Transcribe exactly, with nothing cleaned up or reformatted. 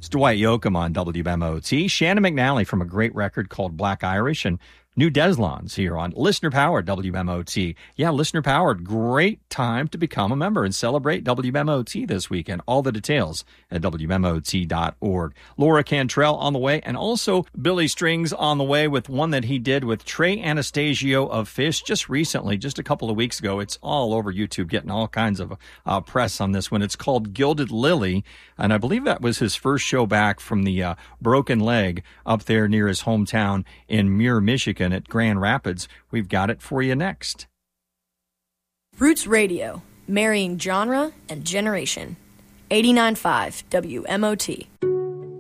It's Dwight Yoakam on W M O T. Shannon McNally from a great record called Black Irish, and New Deslons here on Listener Powered W M O T. Yeah, Listener Powered, great time to become a member and celebrate W M O T this weekend. All the details at W M O T dot org. Laura Cantrell on the way, and also Billy Strings on the way with one that he did with Trey Anastasio of Fish just recently, just a couple of weeks ago. It's all over YouTube, getting all kinds of uh, press on this one. It's called Gilded Lily, and I believe that was his first show back from the uh, Broken Leg up there near his hometown in Muir, Michigan at Grand Rapids. We've got it for you next. Roots Radio, marrying genre and generation. eighty-nine point five W M O T.